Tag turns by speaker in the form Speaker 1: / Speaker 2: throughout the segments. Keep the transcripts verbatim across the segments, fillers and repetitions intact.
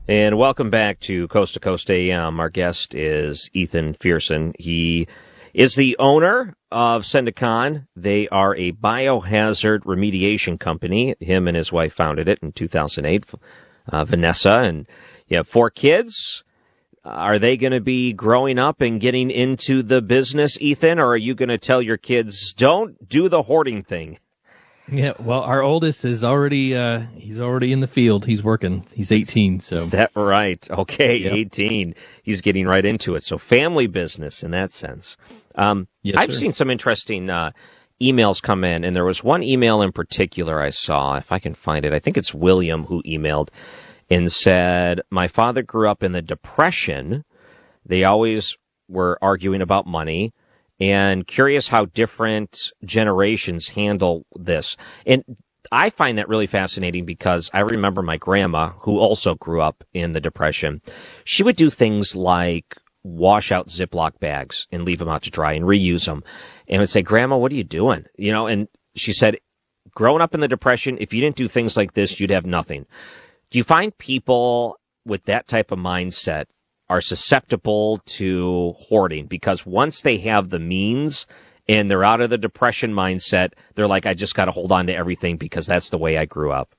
Speaker 1: And welcome back to Coast to Coast A M. Our guest is Ethan Fearson. He is the owner of Sendicon. They are a biohazard remediation company. Him and his wife founded it in two thousand eight, uh, Vanessa. And you have four kids. Are they going to be growing up and getting into the business, Ethan, or are you going to tell your kids, don't do the hoarding thing?
Speaker 2: Yeah, well, our oldest is already uh, he's already in the field. He's working. He's eighteen. So
Speaker 1: is that right? Okay,
Speaker 2: yep.
Speaker 1: eighteen. He's getting right into it. So family business in that sense. Um,
Speaker 2: yes,
Speaker 1: I've
Speaker 2: sir.
Speaker 1: seen some interesting uh, emails come in, and there was one email in particular I saw. If I can find it, I think it's William who emailed and said, "My father grew up in the Depression. They always were arguing about money." And curious how different generations handle this. And I find that really fascinating because I remember my grandma, who also grew up in the Depression, she would do things like wash out Ziploc bags and leave them out to dry and reuse them. And would say, Grandma, what are you doing? You know, and she said, growing up in the Depression, if you didn't do things like this, you'd have nothing. Do you find people with that type of mindset are susceptible to hoarding? Because once they have the means and they're out of the Depression mindset, they're like, I just got to hold on to everything because that's the way I grew up.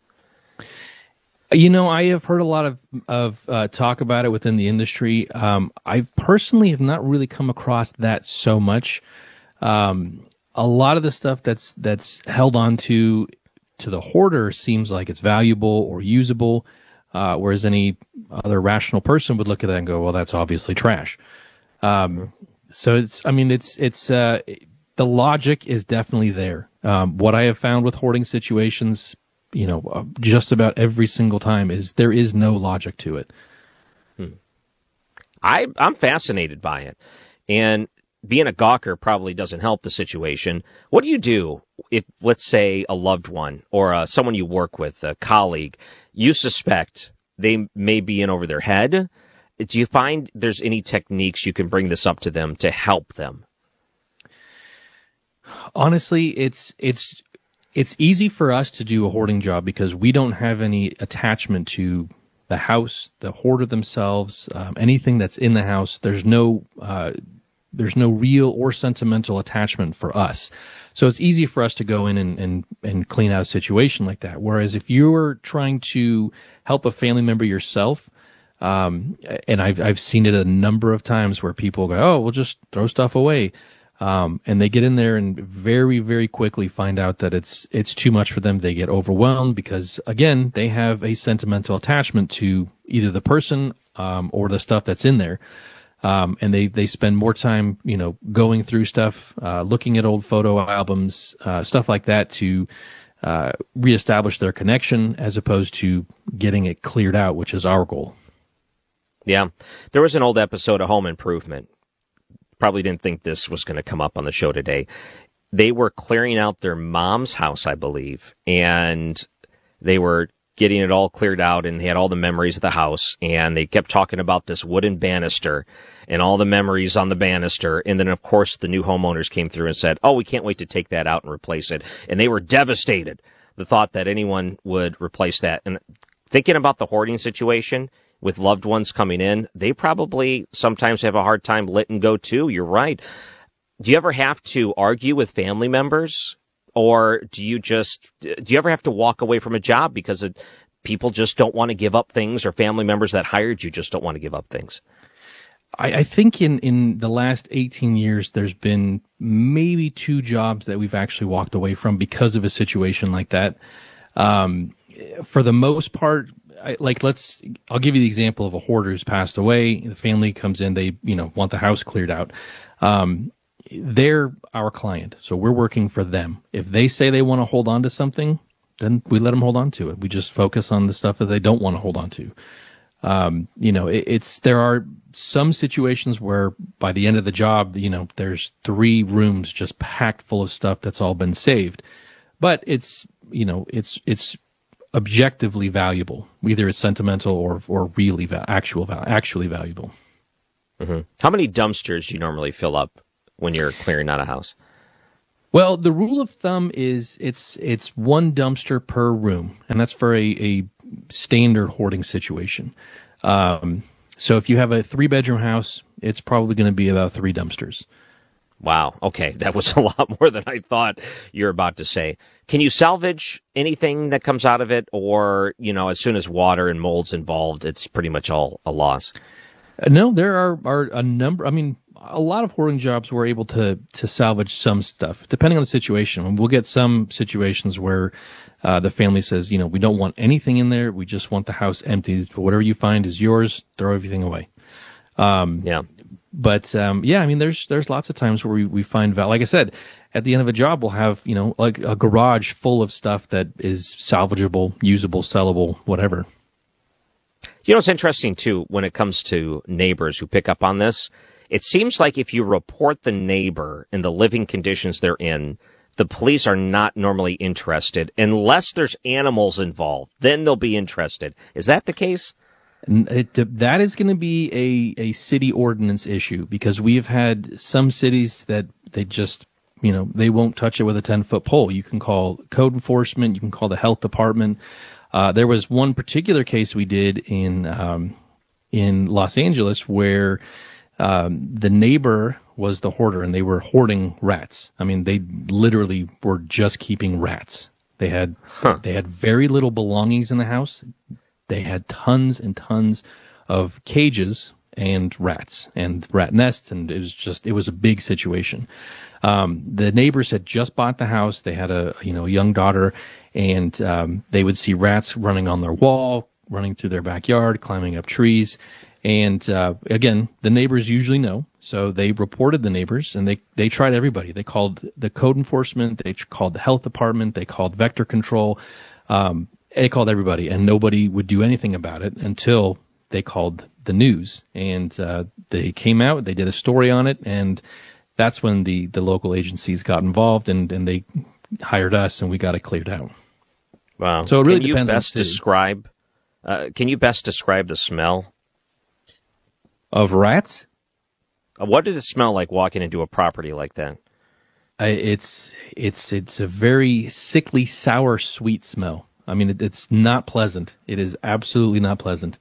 Speaker 2: You know, I have heard a lot of, of uh, talk about it within the industry. Um, I personally have not really come across that so much. Um, a lot of the stuff that's that's held on to, to the hoarder seems like it's valuable or usable. Uh, whereas any other rational person would look at that and go, well, that's obviously trash. Um, so it's, I mean, it's, it's, uh, the logic is definitely there. Um, what I have found with hoarding situations, you know, uh, just about every single time is there is no logic to it.
Speaker 1: Hmm. I, I'm fascinated by it. And being a gawker probably doesn't help the situation. What do you do if, let's say, a loved one or uh, someone you work with, a colleague, you suspect they may be in over their head? Do you find there's any techniques you can bring this up to them to help them?
Speaker 2: Honestly, it's it's it's easy for us to do a hoarding job because we don't have any attachment to the house, the hoarder themselves, um, anything that's in the house. There's no uh, there's no real or sentimental attachment for us. So it's easy for us to go in and, and, and clean out a situation like that. Whereas if you're trying to help a family member yourself, um, and I've, I've seen it a number of times where people go, oh, we'll just throw stuff away. Um, and they get in there and very, very quickly find out that it's, it's too much for them. They get overwhelmed because, again, they have a sentimental attachment to either the person, um, or the stuff that's in there. Um, and they, they spend more time, you know, going through stuff, uh, looking at old photo albums, uh, stuff like that to, uh, reestablish their connection as opposed to getting it cleared out, which is our goal.
Speaker 1: Yeah. There was an old episode of Home Improvement. Probably didn't think this was going to come up on the show today. They were clearing out their mom's house, I believe, and they were getting it all cleared out, and they had all the memories of the house, and they kept talking about this wooden banister and all the memories on the banister. And then, of course, the new homeowners came through and said, oh, we can't wait to take that out and replace it. And they were devastated, the thought that anyone would replace that. And thinking about the hoarding situation with loved ones coming in, they probably sometimes have a hard time letting go too. You're right. Do you ever have to argue with family members? Or do you just, do you ever have to walk away from a job because it, people just don't want to give up things, or family members that hired you just don't want to give up things?
Speaker 2: I, I think in, in the last eighteen years, there's been maybe two jobs that we've actually walked away from because of a situation like that. Um, for the most part, I, like let's, I'll give you the example of a hoarder who's passed away. The family comes in, they, you know, want the house cleared out. Um, They're our client, so we're working for them. If they say they want to hold on to something, then we let them hold on to it. We just focus on the stuff that they don't want to hold on to. Um, you know, it, it's there are some situations where by the end of the job, you know, there's three rooms just packed full of stuff that's all been saved. But it's, you know, it's it's objectively valuable. Either it's sentimental or or really va- actual actually valuable.
Speaker 1: Mm-hmm. How many dumpsters do you normally fill up when you're clearing out a house?
Speaker 2: Well, the rule of thumb is it's it's one dumpster per room, and that's for a, a standard hoarding situation. Um, so if you have a three-bedroom house, it's probably going to be about three dumpsters.
Speaker 1: Wow. Okay. That was a lot more than I thought you were about to say. Can you salvage anything that comes out of it? Or, you know, as soon as water and mold's involved, it's pretty much all a loss?
Speaker 2: Uh, no, there are, are a number. I mean, a lot of hoarding jobs we're able to, to salvage some stuff, depending on the situation. We'll get some situations where uh, the family says, you know, we don't want anything in there. We just want the house empty. Whatever you find is yours. Throw everything away. Um,
Speaker 1: yeah.
Speaker 2: But, um, yeah, I mean, there's, there's lots of times where we, we find value. Like I said, at the end of a job, we'll have, you know, like a garage full of stuff that is salvageable, usable, sellable, whatever.
Speaker 1: You know, it's interesting, too, when it comes to neighbors who pick up on this. It seems like if you report the neighbor and the living conditions they're in, the police are not normally interested unless there's animals involved. Then they'll be interested. Is that the case?
Speaker 2: It, that is going to be a, a city ordinance issue, because we've had some cities that they just, you know, they won't touch it with a ten-foot pole. You can call code enforcement. You can call the health department. Uh, there was one particular case we did in um, in Los Angeles where um, the neighbor was the hoarder, and they were hoarding rats. I mean, they literally were just keeping rats. They had huh. they had very little belongings in the house. They had tons and tons of cages and rats and rat nests, and it was just, it was a big situation. Um, the neighbors had just bought the house. They had a, you know, young daughter, and um, they would see rats running on their wall, running through their backyard, climbing up trees. And uh, again, the neighbors usually know, so they reported the neighbors, and they, they tried everybody. They called the code enforcement, they called the health department, they called vector control. Um, They called everybody, and nobody would do anything about it until they called the news. And uh, they came out, they did a story on it, and that's when the, the local agencies got involved, and, and they hired us, and we got it cleared out.
Speaker 1: Wow.
Speaker 2: So it really
Speaker 1: can you
Speaker 2: depends
Speaker 1: best
Speaker 2: on the
Speaker 1: describe? Uh, can you best describe the smell
Speaker 2: of rats?
Speaker 1: Uh, what did it smell like walking into a property like that?
Speaker 2: I, it's it's it's a very sickly, sour, sweet smell. I mean, it, it's not pleasant. It is absolutely not pleasant.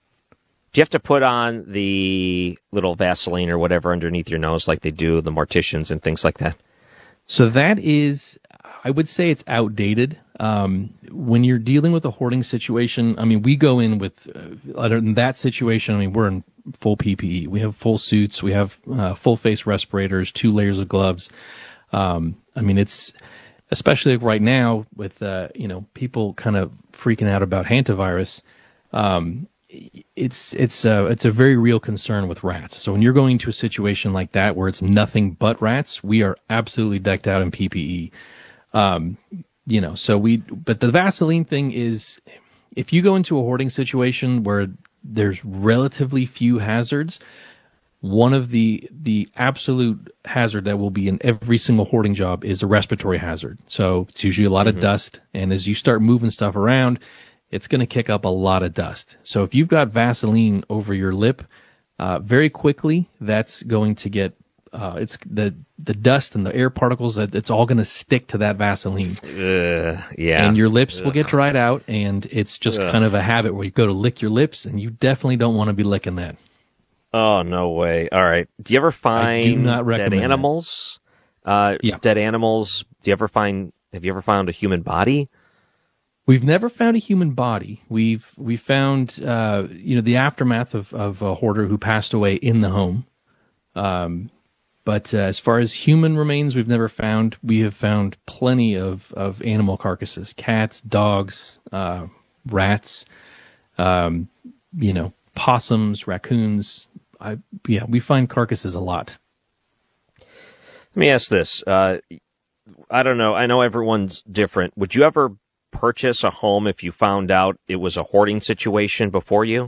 Speaker 1: Do you have to put on the little Vaseline or whatever underneath your nose like they do the morticians and things like that?
Speaker 2: So that is, I would say it's outdated. Um, when you're dealing with a hoarding situation, I mean, we go in with, uh, other than that situation, I mean, we're in full P P E. We have full suits. We have uh, full face respirators, two layers of gloves. Um, I mean, it's... Especially right now with, uh, you know, people kind of freaking out about hantavirus, um, it's it's uh, it's a very real concern with rats. So when you're going to a situation like that where it's nothing but rats, we are absolutely decked out in P P E. Um, you know, so we, but the Vaseline thing is, if you go into a hoarding situation where there's relatively few hazards, one of the the absolute hazard that will be in every single hoarding job is a respiratory hazard. So it's usually a lot mm-hmm. of dust, and as you start moving stuff around, it's going to kick up a lot of dust. So if you've got Vaseline over your lip, uh, very quickly that's going to get uh, it's the the dust and the air particles, it's all going to stick to that Vaseline.
Speaker 1: Uh, yeah.
Speaker 2: And your lips
Speaker 1: Ugh.
Speaker 2: will get dried out, and it's just Ugh. kind of a habit where you go to lick your lips, and you definitely don't want to be licking that.
Speaker 1: Oh, no way. All right. Do you ever find dead animals? Uh,
Speaker 2: yeah.
Speaker 1: Dead animals. Do you ever find, have you ever found a human body?
Speaker 2: We've never found a human body. We've, we found, uh, you know, the aftermath of, of a hoarder who passed away in the home. Um, but uh, as far as human remains, we've never found. We have found plenty of, of animal carcasses, cats, dogs, uh, rats, um, you know, possums, raccoons. I, yeah, we find carcasses a lot.
Speaker 1: Let me ask this. Uh, I don't know. I know everyone's different. Would you ever purchase a home if you found out it was a hoarding situation before you?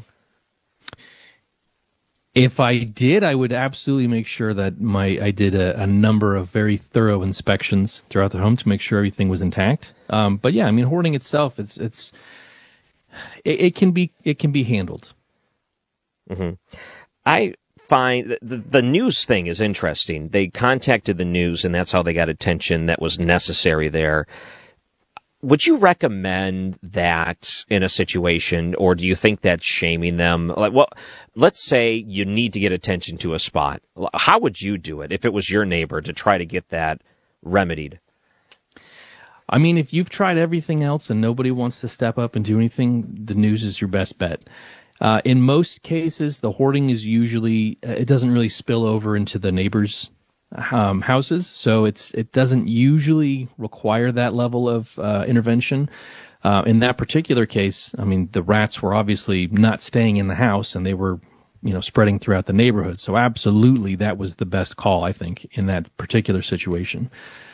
Speaker 2: If I did, I would absolutely make sure that my I did a, a number of very thorough inspections throughout the home to make sure everything was intact. Um, but yeah, I mean, hoarding itself, it's it's it, it can be it can be handled.
Speaker 1: Mm-hmm. I find the, the news thing is interesting. They contacted the news, and that's how they got attention that was necessary there. would you recommend that in a situation, or do you think that's shaming them? Like, well, let's say you need to get attention to a spot. How would you do it if it was your neighbor to try to get that remedied?
Speaker 2: I mean, if you've tried everything else and nobody wants to step up and do anything, the news is your best bet. Uh, in most cases, the hoarding is usually, uh, it doesn't really spill over into the neighbors' um, houses, so it's it doesn't usually require that level of uh, intervention. Uh, in that particular case, I mean, the rats were obviously not staying in the house, and they were, you know, spreading throughout the neighborhood. So absolutely, that was the best call, I think, in that particular situation.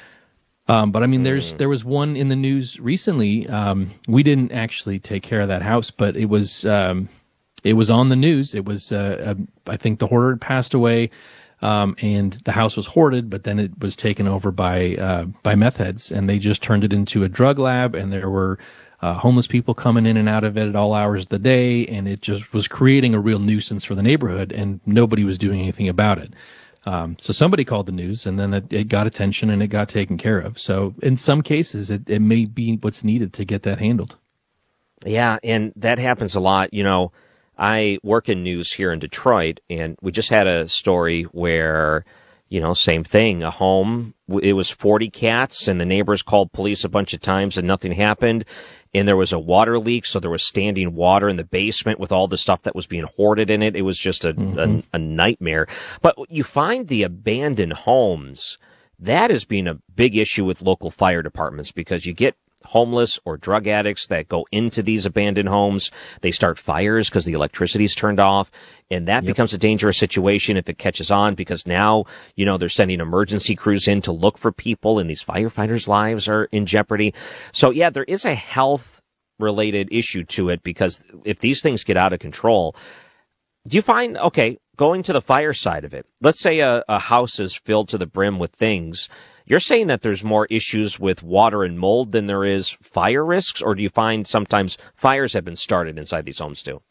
Speaker 2: Um, but I mean, there's there was one in the news recently. Um, we didn't actually take care of that house, but it was um, it was on the news. It was uh, uh, I think the hoarder had passed away, um, and the house was hoarded, but then it was taken over by uh, by meth heads, and they just turned it into a drug lab, and there were uh, homeless people coming in and out of it at all hours of the day, and it just was creating a real nuisance for the neighborhood, and nobody was doing anything about it. Um, so somebody called the news, and then it, it got attention and it got taken care of. So in some cases, it, it may be what's needed to get that handled.
Speaker 1: Yeah, and that happens a lot. You know, I work in news here in Detroit, and we just had a story where, you know, same thing, a home, it was forty cats, and the neighbors called police a bunch of times and nothing happened. And there was a water leak, so there was standing water in the basement with all the stuff that was being hoarded in it. It was just a, mm-hmm. a, a nightmare. But you find the abandoned homes, that has been a big issue with local fire departments, because you get homeless or drug addicts that go into these abandoned homes. They start fires because the electricity's turned off, and that yep. becomes a dangerous situation if it catches on, because now, you know, they're sending emergency crews in to look for people, and these firefighters' lives are in jeopardy. So, yeah, there is a health-related issue to it, because if these things get out of control, do you find, okay, going to the fire side of it, let's say a, a house is filled to the brim with things. You're saying that there's more issues with water and mold than there is fire risks, or do you find sometimes fires have been started inside these homes too?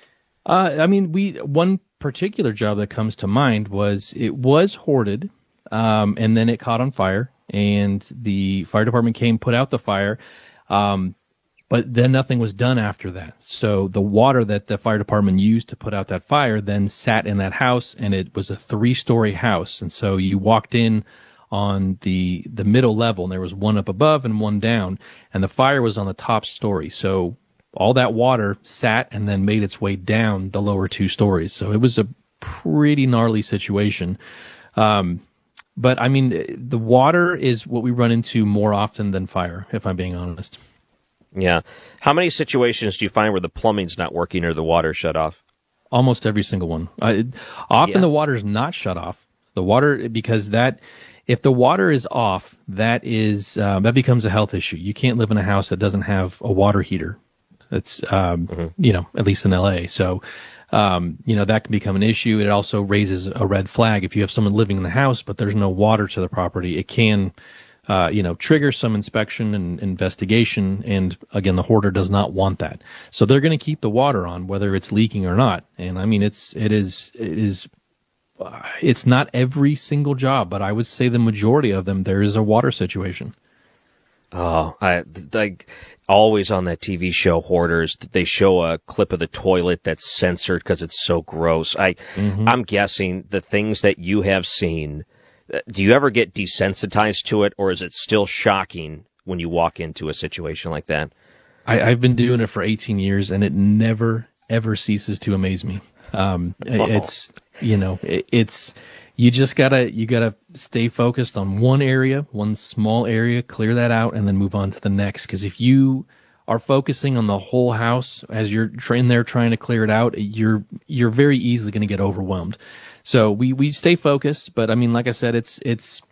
Speaker 2: Uh, I mean, we one particular job that comes to mind was it was hoarded, um, and then it caught on fire, and the fire department came, put out the fire, um, but then nothing was done after that. So the water that the fire department used to put out that fire then sat in that house, and it was a three-story house, and so you walked in on the the middle level, and there was one up above and one down, and the fire was on the top story. So all that water sat and then made its way down the lower two stories. So it was a pretty gnarly situation. Um, but I mean, the water is what we run into more often than fire, if I'm being honest.
Speaker 1: Yeah. How many situations do you find where the plumbing's not working or the water shut off?
Speaker 2: Almost every single one. I, often yeah. the water's not shut off. The water, because that, if the water is off, that is uh, that becomes a health issue. You can't live in a house that doesn't have a water heater. That's um, mm-hmm. you know, at least in L A. So um, you know, that can become an issue. It also raises a red flag if you have someone living in the house but there's no water to the property. It can uh, you know, trigger some inspection and investigation. And again, the hoarder does not want that. So they're going to keep the water on whether it's leaking or not. And I mean, it's it is it is. It's not every single job, but I would say the majority of them, there is a water situation.
Speaker 1: Oh, I like always on that T V show Hoarders, they show a clip of the toilet that's censored because it's so gross. I, mm-hmm. I'm guessing the things that you have seen, do you ever get desensitized to it, or is it still shocking when you walk into a situation like that?
Speaker 2: I, I've been doing it for eighteen years, and it never, ever ceases to amaze me. Um, oh. It's, you know, it, it's, you just gotta, you gotta stay focused on one area, one small area, clear that out, and then move on to the next. Cause if you are focusing on the whole house as you're in there trying to clear it out, you're, you're very easily going to get overwhelmed. So we, we stay focused, but I mean, like I said, it's, it's,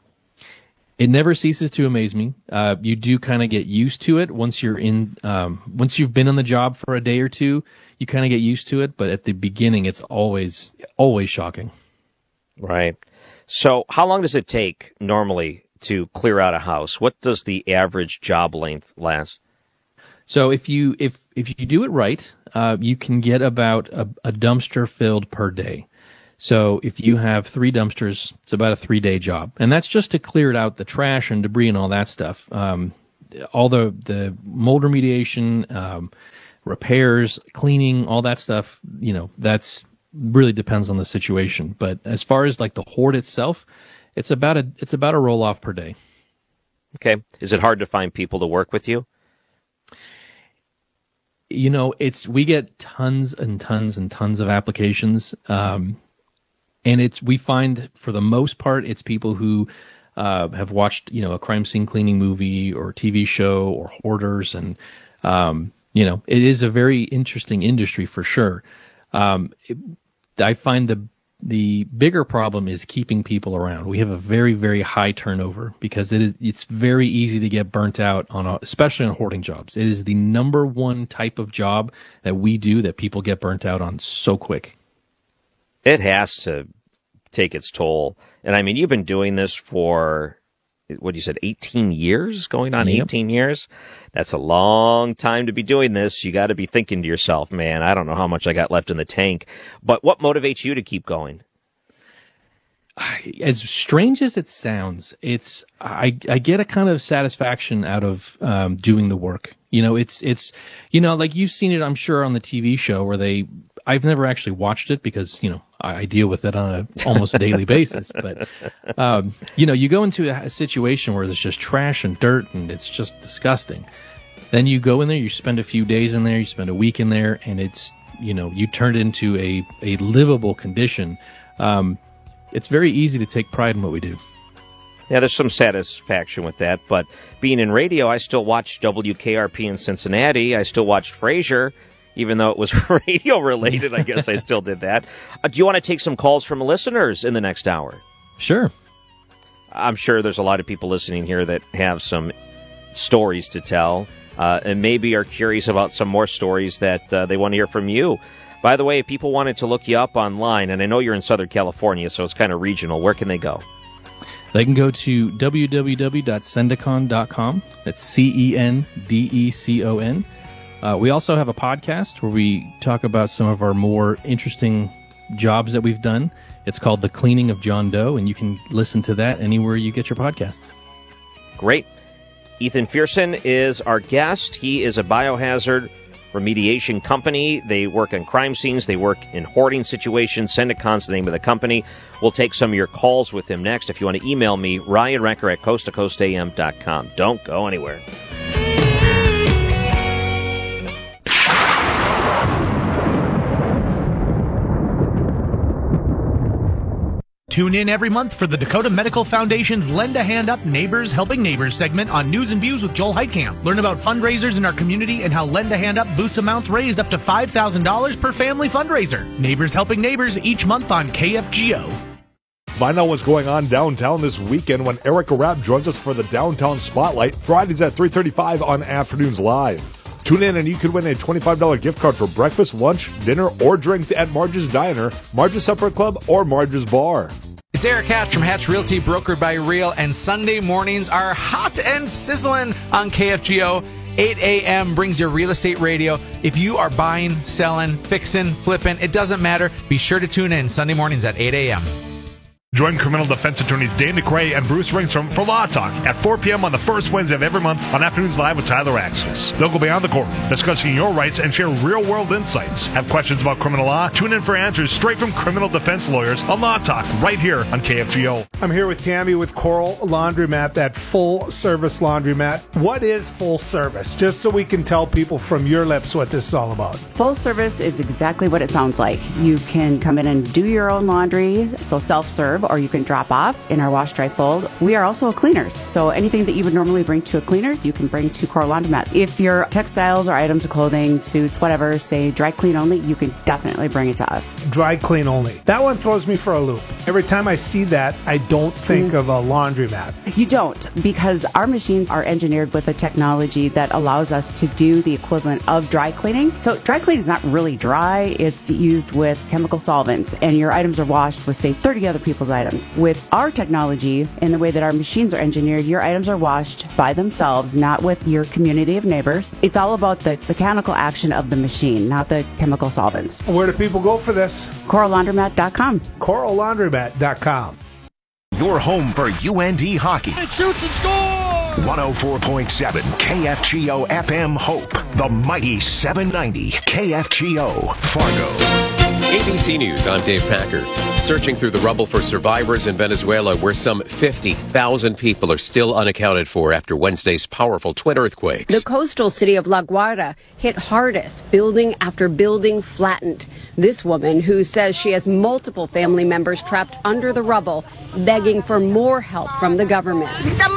Speaker 2: it never ceases to amaze me. Uh, you do kind of get used to it once you're in, um, once you've been on the job for a day or two, you kind of get used to it. But at the beginning, it's always, always shocking. Right.
Speaker 1: So how long does it take normally to clear out a house? What does the average job length last?
Speaker 2: So if you, if, if you do it right, uh, you can get about a, a dumpster filled per day. So if you have three dumpsters, it's about a three-day job. And that's just to clear it out, the trash and debris and all that stuff. Um, all the, the mold remediation, um, repairs, cleaning, all that stuff, you know, that's really depends on the situation. But as far as like the hoard itself, it's about a it's about a roll off per day.
Speaker 1: Okay. Is it hard to find people to work with you?
Speaker 2: You know, it's we get tons and tons and tons of applications, um, and it's we find for the most part it's people who uh, have watched you know a crime scene cleaning movie or T V show or hoarders, and um, you know it is a very interesting industry for sure. Um, it, I find the the bigger problem is keeping people around. We have a very, very high turnover because it is it's very easy to get burnt out on, a, especially on hoarding jobs. It is the number one type of job that we do that people get burnt out on so quick.
Speaker 1: It has to take its toll. And I mean, you've been doing this for, what you said, eighteen years, going on
Speaker 2: Yep.
Speaker 1: eighteen years. That's a long time to be doing this. You got to be thinking to yourself, man, I don't know how much I got left in the tank. But what motivates you to keep going?
Speaker 2: As strange as it sounds, it's I, I get a kind of satisfaction out of um, doing the work. You know, it's it's you know like you've seen it, I'm sure, on the T V show where they. I've never actually watched it because you know I, I deal with it on a almost daily basis. But um, you know, you go into a, a situation where there's just trash and dirt and it's just disgusting. Then you go in there, you spend a few days in there, you spend a week in there, and it's you know you turn it into a a livable condition. Um, It's very easy to take pride in what we do.
Speaker 1: Yeah, there's some satisfaction with that. But being in radio, I still watch W K R P in Cincinnati. I still watched Frasier, even though it was radio related. I guess I still did that. Uh, do you want to take some calls from listeners in the next hour?
Speaker 2: Sure.
Speaker 1: I'm sure there's a lot of people listening here that have some stories to tell uh, and maybe are curious about some more stories that uh, they want to hear from you. By the way, if people wanted to look you up online, and I know you're in Southern California, so it's kind of regional, where can they go?
Speaker 2: They can go to w w w dot cendicon dot com. That's C E N D E C O N. Uh, we also have a podcast where we talk about some of our more interesting jobs that we've done. It's called The Cleaning of John Doe, and you can listen to that anywhere you get your podcasts.
Speaker 1: Great. Ethan Fearson is our guest. He is a biohazard remediation company. They work on crime scenes. They work in hoarding situations. Sendicon's the name of the company. We'll take some of your calls with him next. If you want to email me, Ryan Recker at coast to coast a m dot com. Don't go anywhere.
Speaker 3: Tune in every month for the Dakota Medical Foundation's Lend a Hand Up Neighbors Helping Neighbors segment on News and Views with Joel Heitkamp. Learn about fundraisers in our community and how Lend a Hand Up boosts amounts raised up to five thousand dollars per family fundraiser. Neighbors Helping Neighbors each month on K F G O.
Speaker 4: Find out what's going on downtown this weekend when Erica Rapp joins us for the Downtown Spotlight, Fridays at three thirty-five on Afternoons Live. Tune in and you could win a twenty-five dollars gift card for breakfast, lunch, dinner, or drinks at Marge's Diner, Marge's Supper Club, or Marge's Bar.
Speaker 5: It's Eric Hatch from Hatch Realty, brokered by Real, and Sunday mornings are hot and sizzling on K F G O. eight a.m. brings your real estate radio. If you are buying, selling, fixing, flipping, it doesn't matter. Be sure to tune in Sunday mornings at eight a.m.
Speaker 4: Join criminal defense attorneys Dan DeCray and Bruce Ringstrom for Law Talk at four p.m. on the first Wednesday of every month on Afternoons Live with Tyler Axis. They'll go beyond the court, discussing your rights and share real-world insights. Have questions about criminal law? Tune in for answers straight from criminal defense lawyers on Law Talk right here on K F G O.
Speaker 6: I'm here with Tammy with Coral Laundromat, that full-service laundromat. What is full service? Just so we can tell people from your lips what this is all about.
Speaker 7: Full service is exactly what it sounds like. You can come in and do your own laundry, so self-serve, or you can drop off in our wash, dry, fold. We are also cleaners, so anything that you would normally bring to a cleaners, you can bring to Coral Laundromat. If your textiles or items of clothing, suits, whatever, say dry clean only, you can definitely bring it to us.
Speaker 6: Dry clean only. That one throws me for a loop. Every time I see that, I don't think mm. of a laundromat.
Speaker 7: You don't, because our machines are engineered with a technology that allows us to do the equivalent of dry cleaning. So dry cleaning is not really dry. It's used with chemical solvents, and your items are washed with, say, thirty other people's items. With our technology and the way that our machines are engineered, your items are washed by themselves, not with your community of neighbors. It's all about the mechanical action of the machine, not the chemical solvents.
Speaker 6: Where do people go for this?
Speaker 7: coral laundromat dot com.
Speaker 6: coral laundromat dot com.
Speaker 8: Your home for U N D hockey.
Speaker 9: It shoots and scores!
Speaker 8: one oh four point seven K F G O F M Hope, the mighty seven ninety K F G O Fargo.
Speaker 9: A B C News, I'm Dave Packer. Searching through the rubble for survivors in Venezuela, where some fifty thousand people are still unaccounted for after Wednesday's powerful twin earthquakes.
Speaker 10: The coastal city of La Guardia hit hardest, building after building flattened. This woman, who says she has multiple family members trapped under the rubble, begging for more help from the government.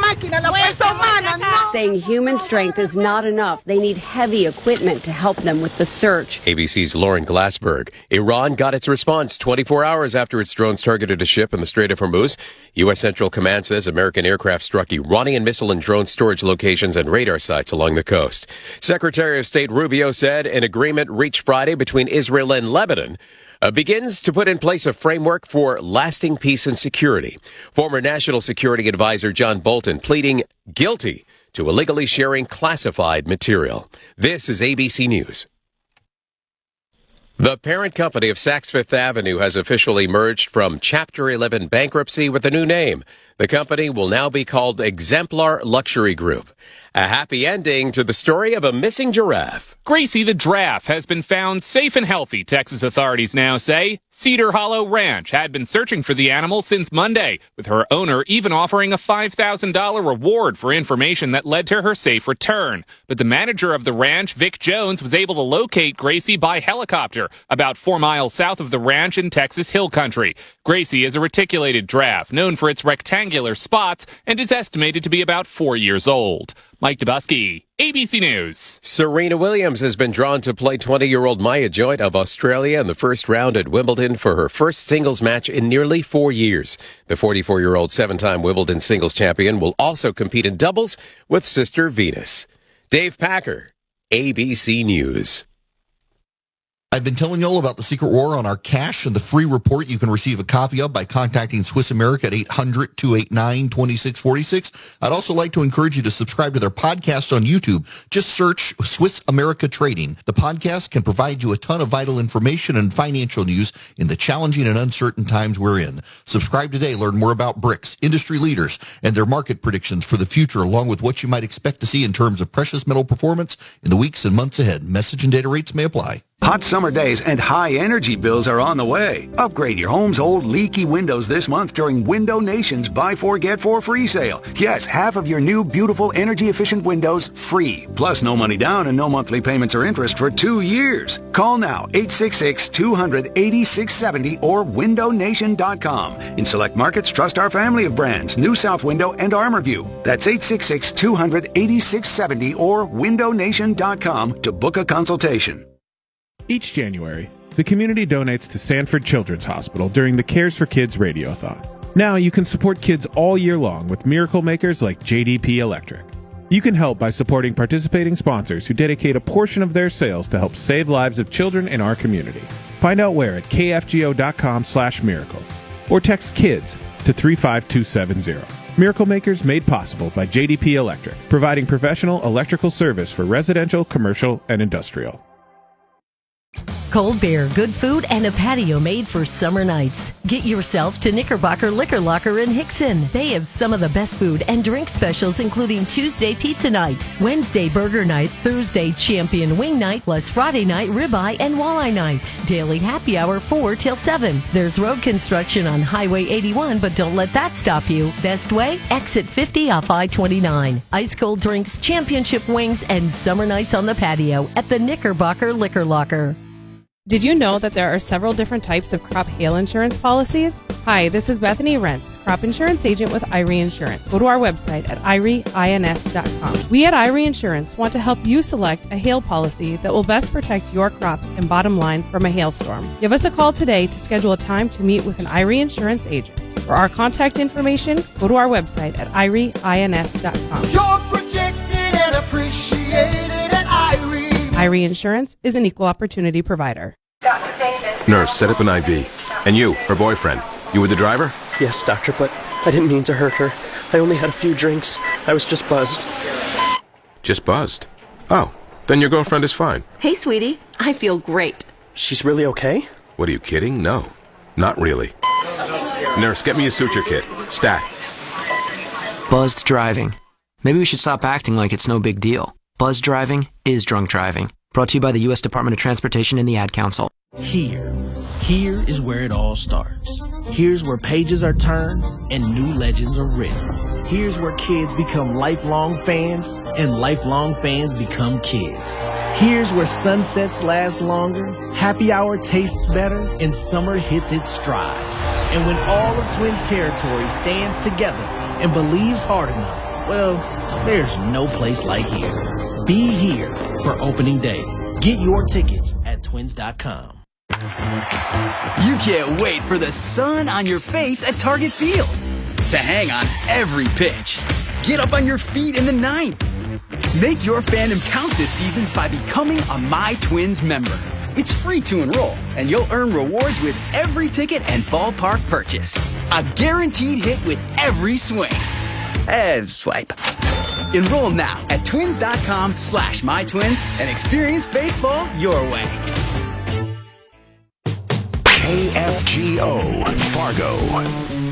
Speaker 10: Saying human strength is not enough. They need heavy equipment to help them with the search.
Speaker 9: A B C's Lauren Glassberg. Iran got its response twenty-four hours after its drones targeted a ship in the Strait of Hormuz. U S. Central Command says American aircraft struck Iranian missile and drone storage locations and radar sites along the coast. Secretary of State Rubio said an agreement reached Friday between Israel and Lebanon Uh, begins to put in place a framework for lasting peace and security. Former National Security Advisor John Bolton pleading guilty to illegally sharing classified material. This is A B C News. The parent company of Saks Fifth Avenue has officially merged from Chapter eleven bankruptcy with a new name. The company will now be called Exemplar Luxury Group. A happy ending to the story of a missing giraffe.
Speaker 11: Gracie the giraffe has been found safe and healthy, Texas authorities now say. Cedar Hollow Ranch had been searching for the animal since Monday, with her owner even offering a five thousand dollars reward for information that led to her safe return. But the manager of the ranch, Vic Jones, was able to locate Gracie by helicopter about four miles south of the ranch in Texas Hill Country. Gracie is a reticulated giraffe known for its rectangular spots and is estimated to be about four years old. Mike Dubusky, A B C News.
Speaker 9: Serena Williams has been drawn to play twenty-year-old Maya Joyt of Australia in the first round at Wimbledon for her first singles match in nearly four years. The forty-four-year-old seven-time Wimbledon singles champion will also compete in doubles with sister Venus. Dave Packer, A B C News.
Speaker 12: I've been telling you all about the secret war on our cash and the free report you can receive a copy of by contacting Swiss America at eight hundred, two eight nine, two six four six. I'd also like to encourage you to subscribe to their podcast on YouTube. Just search Swiss America Trading. The podcast can provide you a ton of vital information and financial news in the challenging and uncertain times we're in. Subscribe today. Learn more about B R I C S, industry leaders, and their market predictions for the future, along with what you might expect to see in terms of precious metal performance in the weeks and months ahead. Message and data rates may apply.
Speaker 13: Hot summer days and high energy bills are on the way. Upgrade your home's old leaky windows this month during Window Nation's Buy Four Get Four free sale. Yes, half of your new beautiful energy efficient windows free. Plus no money down and no monthly payments or interest for two years. Call now eight six six, two hundred, eighty-six seventy or window nation dot com. In select markets, trust our family of brands, New South Window and ArmorView. That's eight six six, two hundred, eighty-six seventy or window nation dot com to book a consultation.
Speaker 14: Each January, the community donates to Sanford Children's Hospital during the Cares for Kids Radiothon. Now you can support kids all year long with miracle makers like J D P Electric. You can help by supporting participating sponsors who dedicate a portion of their sales to help save lives of children in our community. Find out where at k f g o dot com slash miracle or text KIDS to three five two seven zero. Miracle Makers made possible by J D P Electric, providing professional electrical service for residential, commercial, and industrial.
Speaker 15: Cold beer, good food, and a patio made for summer nights. Get yourself to Knickerbocker Liquor Locker in Hickson. They have some of the best food and drink specials, including Tuesday pizza nights, Wednesday burger night, Thursday champion wing night, plus Friday night ribeye and walleye nights. Daily happy hour four till seven. There's road construction on Highway eighty-one, but don't let that stop you. Best way? Exit fifty off I twenty-nine. Ice cold drinks, championship wings, and summer nights on the patio at the Knickerbocker Liquor Locker.
Speaker 16: Did you know that there are several different types of crop hail insurance policies? Hi, this is Bethany Rentz, crop insurance agent with I R E Insurance. Go to our website at I R E ins dot com. We at I R E Insurance want to help you select a hail policy that will best protect your crops and bottom line from a hailstorm. Give us a call today to schedule a time to meet with an I R E Insurance agent. For our contact information, go to our website at I R E ins dot com.
Speaker 17: You're protected and appreciated at I R E.
Speaker 16: I R E Insurance is an equal opportunity provider.
Speaker 18: Nurse, set up an I V. And you, her boyfriend, you were the driver?
Speaker 19: Yes, doctor, but I didn't mean to hurt her. I only had a few drinks. I was just buzzed.
Speaker 18: Just buzzed? Oh, then your girlfriend is fine.
Speaker 20: Hey, sweetie. I feel great.
Speaker 19: She's really okay?
Speaker 18: What, are you kidding? No, not really. Nurse, get me a suture kit. Stat.
Speaker 19: Buzzed driving.
Speaker 21: Maybe we should stop acting like it's no big deal. Buzz driving is drunk driving. Brought to you by the U S Department of Transportation and the Ad Council.
Speaker 22: Here. Here is where it all starts. Here's where pages are turned and new legends are written. Here's where kids become lifelong fans and lifelong fans become kids. Here's where sunsets last longer, happy hour tastes better, and summer hits its stride. And when all of Twins territory stands together and believes hard enough, well, there's no place like here. Be here for opening day. Get your tickets at twins dot com.
Speaker 23: You can't wait for the sun on your face at Target Field. To hang on every pitch. Get up on your feet in the ninth. Make your fandom count this season by becoming a My Twins member. It's free to enroll, and you'll earn rewards with every ticket and ballpark purchase. A guaranteed hit with every swing. Eh, swipe. Enroll now at twins dot com slash my twins and experience baseball your way.
Speaker 8: K F G O Fargo.